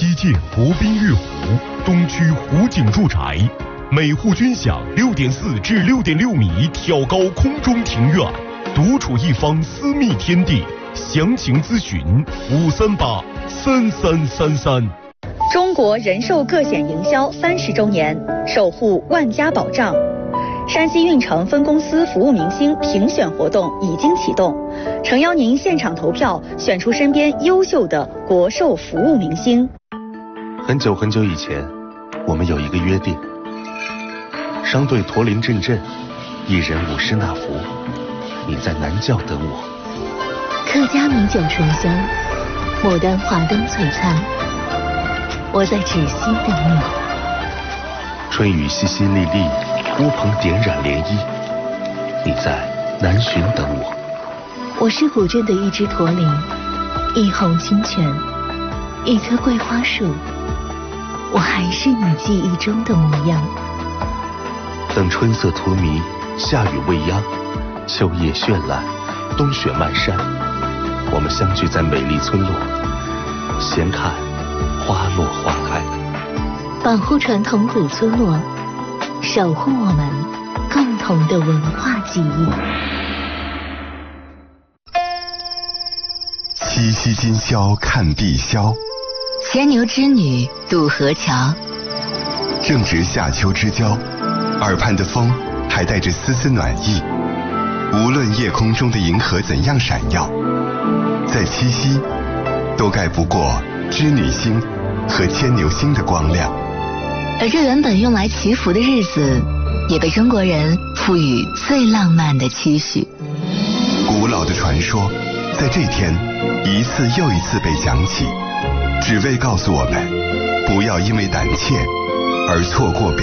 西建国宾悦湖东区湖景住宅，每户均享6.4至6.6米挑高空中庭院，独处一方私密天地。详情咨询5383333。 中国人寿个险营销30周年，守护万家保障。山西运城分公司服务明星评选活动已经启动，诚邀您现场投票，选出身边优秀的国寿服务明星。 很久很久以前，我们有一个约定：商队驼铃阵阵，一人舞狮那福，你在南窖等我。 客家米酒醇香，牡丹华灯璀璨，我在芷溪等你。 春雨淅淅沥沥，乌篷点染涟漪，你在南浔等我。 我是古镇的一只驼铃，一泓清泉，一棵桂花树，我还是你记忆中的模样。 等春色荼蘼，夏雨未央，秋叶绚烂，冬雪漫山，我们相聚在美丽村落，闲看花落花开。 保护传统古村落，守护我们共同的文化记忆。 七夕今宵看碧霄， 牵牛织女渡河桥。 正值夏秋之交，耳畔的风还带着丝丝暖意。无论夜空中的银河怎样闪耀，在七夕都盖不过织女星和牵牛星的光亮。 而这原本用来祈福的日子，也被中国人赋予最浪漫的期许。 古老的传说在这天一次又一次被讲起，只为告诉我们不要因为胆怯而错过